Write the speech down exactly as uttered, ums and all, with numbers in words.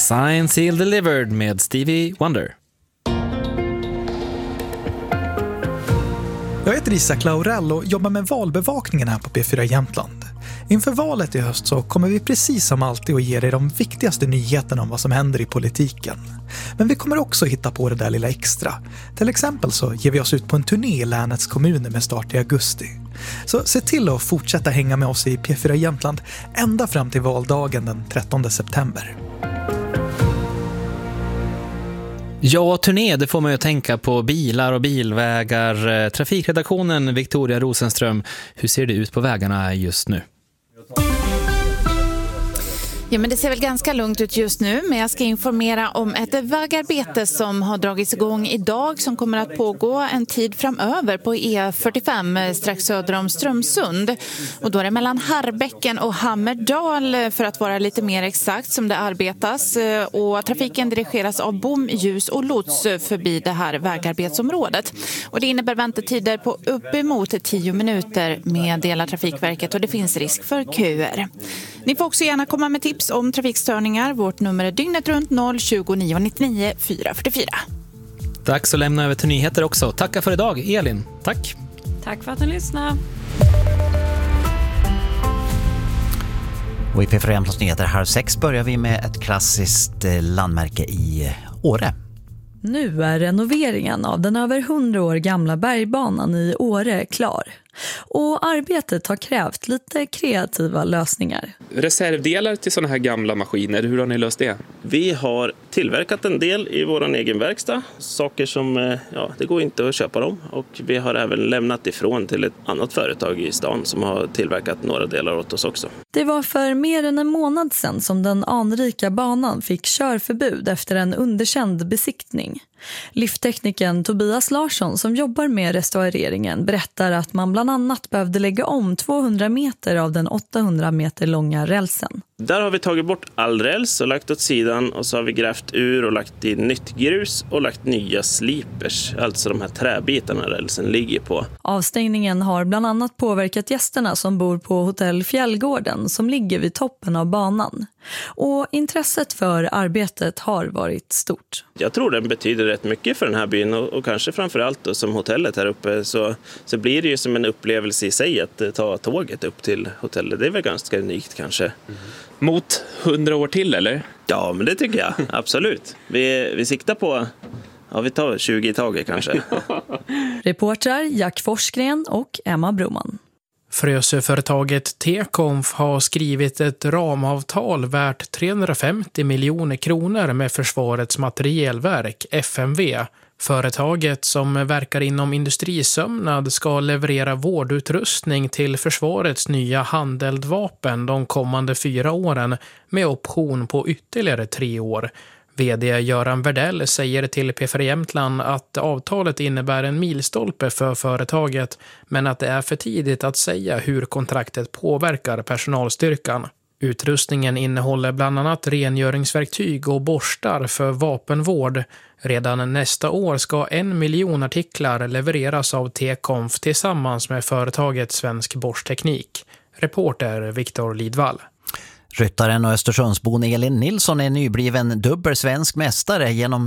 Signed, Sealed, Delivered med Stevie Wonder. Jag heter Isak Laurell och jobbar med valbevakningen här på P fyra Jämtland. Inför valet i höst så kommer vi precis som alltid att ge dig de viktigaste nyheterna om vad som händer i politiken. Men vi kommer också hitta på det där lilla extra. Till exempel så ger vi oss ut på en turné i länets kommuner med start i augusti. Så se till att fortsätta hänga med oss i P fyra Jämtland ända fram till valdagen den trettonde september. Ja, turné, det får man ju tänka på bilar och bilvägar. Trafikredaktionen Victoria Rosenström, hur ser det ut på vägarna just nu? Ja, men det ser väl ganska lugnt ut just nu, men jag ska informera om ett vägarbete som har dragits igång idag som kommer att pågå en tid framöver på E fyrtiofem strax söder om Strömsund. Och då är det mellan Harbäcken och Hammerdal för att vara lite mer exakt som det arbetas. Och trafiken dirigeras av bom, ljus och lots förbi det här vägarbetsområdet. Och det innebär väntetider på uppemot tio minuter med delar Trafikverket och det finns risk för köer. Ni får också gärna komma med tips om trafikstörningar. Vårt nummer är dygnet runt noll tjugo nio nittionio fyra fyrtiofyra. Dags att lämna över till nyheter också. Tacka för idag, Elin. Tack. Tack för att ni lyssnade. Och i P fyra Jämtlands nyheter halv sex börjar vi med ett klassiskt landmärke i Åre. Nu är renoveringen av den över hundra år gamla bergbanan i Åre klar. Och arbetet har krävt lite kreativa lösningar. Reservdelar till sådana här gamla maskiner, hur har ni löst det? Vi har tillverkat en del i vår egen verkstad. Saker som, ja, det går inte att köpa dem. Och vi har även lämnat ifrån till ett annat företag i stan som har tillverkat några delar åt oss också. Det var för mer än en månad sedan som den anrika banan fick körförbud efter en underkänd besiktning. Liftteknikern Tobias Larsson som jobbar med restaureringen berättar att man bland annat behövde lägga om tvåhundra meter av den åttahundra meter långa rälsen. Där har vi tagit bort all räls och lagt åt sidan och så har vi grävt ur och lagt i nytt grus och lagt nya slipers, alltså de här träbitarna rälsen ligger på. Avstängningen har bland annat påverkat gästerna som bor på hotell Fjällgården som ligger vid toppen av banan. Och intresset för arbetet har varit stort. Jag tror den betyder rätt mycket för den här byn och, och kanske framförallt då, som hotellet här uppe så, så blir det ju som en upplevelse i sig att ta tåget upp till hotellet. Det är väl ganska unikt kanske. Mm. Mot hundra år till eller? Ja, men det tycker jag. Absolut. Vi, vi siktar på, ja vi tar tjugo i taget kanske. Reportrar Jack Forsgren och Emma Broman. Frösöföretaget T-Conf har skrivit ett ramavtal värt trehundrafemtio miljoner kronor med Försvarets materielverk, F M V. Företaget som verkar inom industrisömnad ska leverera vårdutrustning till försvarets nya handeldvapen de kommande fyra åren med option på ytterligare tre år. V D Göran Verdell säger till P fyra Jämtland att avtalet innebär en milstolpe för företaget men att det är för tidigt att säga hur kontraktet påverkar personalstyrkan. Utrustningen innehåller bland annat rengöringsverktyg och borstar för vapenvård. Redan nästa år ska en miljon artiklar levereras av T-Conf tillsammans med företaget Svensk Borstteknik. Reporter Viktor Lidvall. Ryttaren och Östersundsbon Elin Nilsson är nybliven dubbel svensk mästare genom